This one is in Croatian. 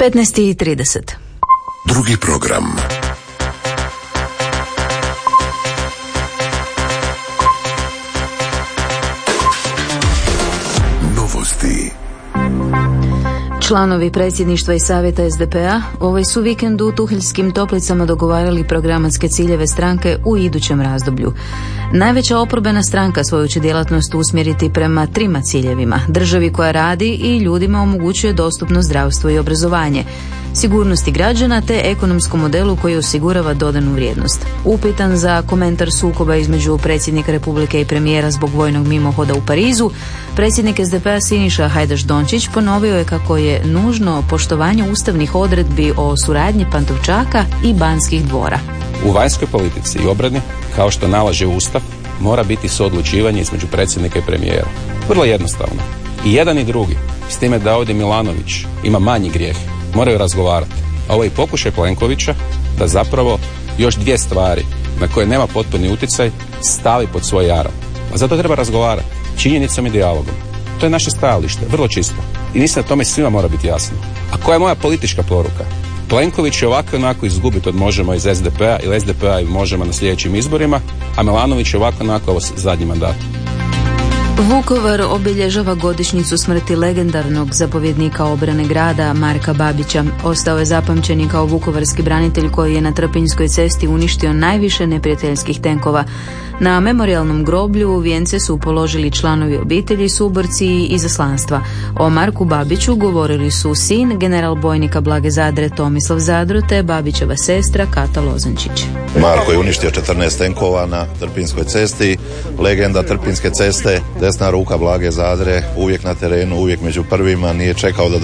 15:30. Drugi program. Novosti. Članovi predsjedništva i savjeta SDP-a ovaj su vikend u Tuheljskim Toplicama dogovarali programatske ciljeve stranke u idućem razdoblju. Najveća oporbena stranka svoju će djelatnost usmjeriti prema 3 ciljevima: državi koja radi i ljudima omogućuje dostupno zdravstvo i obrazovanje, sigurnosti građana te ekonomskom modelu koji osigurava dodanu vrijednost. Upitan za komentar sukoba između predsjednika Republike i premijera zbog vojnog mimohoda u Parizu, predsjednik SDP-a Siniša Hajdaš-Dončić ponovio je kako je nužno poštovanje ustavnih odredbi o suradnji Pantovčaka i Banskih dvora. U vanjskoj politici i obrani, kao što nalaže Ustav, mora biti suodlučivanje između predsjednika i premijera. Vrlo jednostavno. I jedan i drugi, s time da ovdje Milanović ima manji grijeh, moraju razgovarati. A ovo je pokušaj Plenkovića da zapravo još 2 stvari na koje nema potpuni utjecaj stavi pod svoj jaram. A zato treba razgovarati činjenicom i dijalogom. To je naše stajalište, vrlo čisto. I mislim da tome svima mora biti jasno. A koja je moja politička poruka? Plenković će ovako onako izgubiti od Možemo iz SDP-a ili SDP-a i Možemo na sljedećim izborima, a Milanović je ovako onako ovo zadnji mandat. Vukovar obilježava godišnjicu smrti legendarnog zapovjednika obrane grada Marka Babića. Ostao je zapamćen i kao vukovarski branitelj koji je na Trpinjskoj cesti uništio najviše neprijateljskih tenkova. Na memorijalnom groblju vijence su položili članovi obitelji, suborci i izaslanstva. O Marku Babiću govorili su sin general bojnika Blage Zadre Tomislav Zadro te Babićeva sestra Kata Lozančić. Marko je uništio 14 tenkova na Trpinjskoj cesti, legenda Trpinjske ceste, desna ruka Blage Zadre, uvijek na terenu, uvijek među prvima, nije čekao da